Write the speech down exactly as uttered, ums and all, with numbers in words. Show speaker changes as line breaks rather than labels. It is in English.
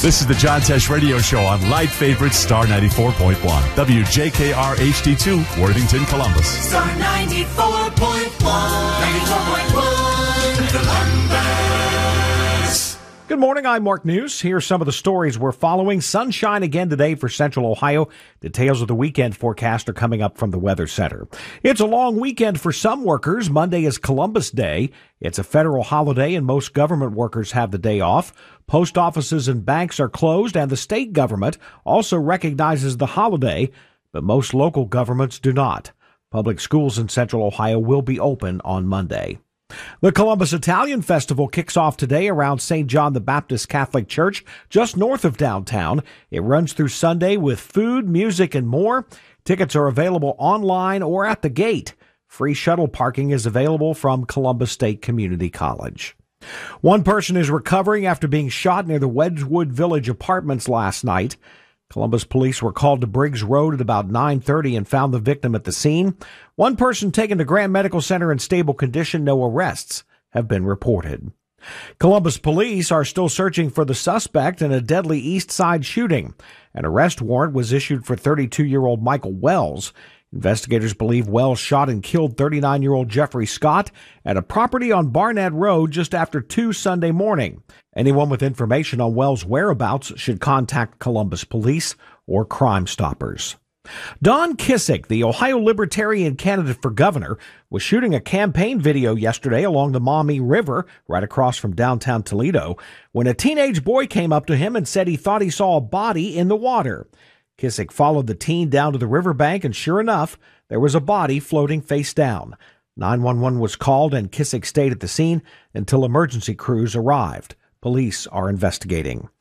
This is the John Tesh Radio Show on Light Favorite Star ninety-four point one. W J K R H D two, Worthington, Columbus.
Star ninety-four point one. ninety-four point one, Columbus.
Good morning, I'm Mark News. Here are some of the stories we're following. Sunshine again today for Central Ohio. Details of the weekend forecast are coming up from the Weather Center. It's a long weekend for some workers. Monday is Columbus Day. It's a federal holiday and most government workers have the day off. Post offices and banks are closed and the state government also recognizes the holiday, but most local governments do not. Public schools in Central Ohio will be open on Monday. The Columbus Italian Festival kicks off today around Saint John the Baptist Catholic Church, just north of downtown. It runs through Sunday with food, music, and more. Tickets are available online or at the gate. Free shuttle parking is available from Columbus State Community College. One person is recovering after being shot near the Wedgwood Village Apartments last night. Columbus police were called to Briggs Road at about nine thirty and found the victim at the scene. One person taken to Grant Medical Center in stable condition. No arrests have been reported. Columbus police are still searching for the suspect in a deadly East Side shooting. An arrest warrant was issued for thirty-two-year-old Michael Wells. Investigators believe Wells shot and killed thirty-nine-year-old Jeffrey Scott at a property on Barnett Road just after two Sunday morning. Anyone with information on Wells' whereabouts should contact Columbus Police or Crime Stoppers. Don Kissick, the Ohio Libertarian candidate for governor, was shooting a campaign video yesterday along the Maumee River, right across from downtown Toledo, when a teenage boy came up to him and said he thought he saw a body in the water. Kissick followed the teen down to the riverbank, and sure enough, there was a body floating face down. nine one one was called, and Kissick stayed at the scene until emergency crews arrived. Police are investigating.